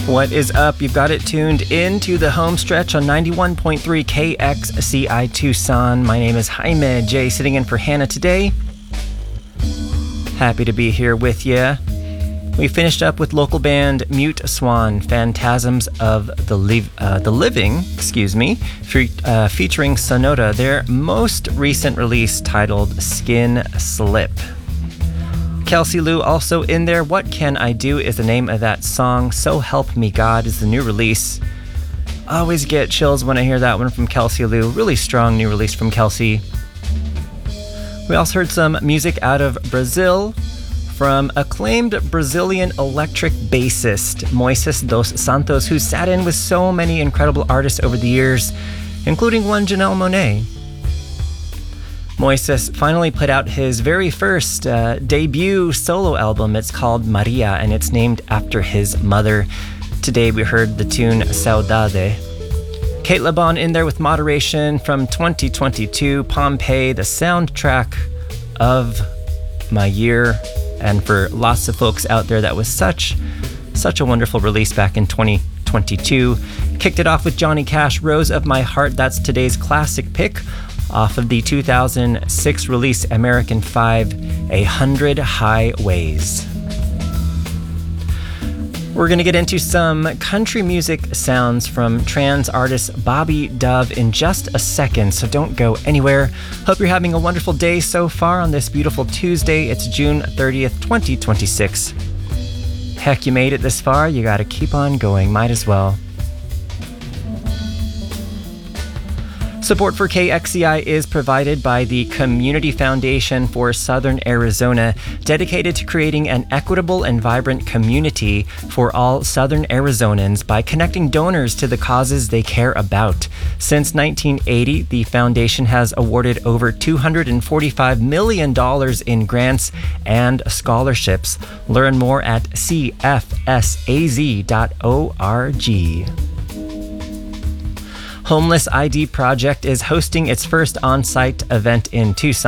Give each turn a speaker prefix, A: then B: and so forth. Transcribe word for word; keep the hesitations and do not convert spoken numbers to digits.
A: What is up? You've got it tuned into the home stretch on ninety-one point three K X C I Tucson. My name is Jaime J, sitting in for Hannah today. Happy to be here with you. We finished up with local band Mute Swan, Phantasms of the, Li- uh, the Living, excuse me, fe- uh, featuring Sonota, their most recent release titled Skin Slip. Kelsey Lou also in there. What Can I Do is the name of that song. So Help Me God is the new release. Always get chills when I hear that one from Kelsey Lou. Really strong new release from Kelsey. We also heard some music out of Brazil from acclaimed Brazilian electric bassist Moises dos Santos, who sat in with so many incredible artists over the years, including one Janelle Monáe. Moises finally put out his very first uh, debut solo album. It's called Maria, and it's named after his mother. Today we heard the tune Saudade. Kate LeBon in there with Moderation from twenty twenty-two, Pompeii, the soundtrack of my year. And for lots of folks out there, that was such, such a wonderful release back in twenty twenty-two. Kicked it off with Johnny Cash, Rose of My Heart. That's today's classic pick off of the two thousand six release American five, A Hundred Highways. We're going to get into some country music sounds from trans artist Bobby Dove in just a second, so don't go anywhere. Hope you're having a wonderful day so far on this beautiful Tuesday. It's June thirtieth, twenty twenty-six. Heck, you made it this far. You got to keep on going. Might as well. Support for K X C I is provided by the Community Foundation for Southern Arizona, dedicated to creating an equitable and vibrant community for all Southern Arizonans by connecting donors to the causes they care about. Since nineteen eighty, the foundation has awarded over two hundred forty-five million dollars in grants and scholarships. Learn more at c f s a z dot org. Homeless I D Project is hosting its first on-site event in Tucson.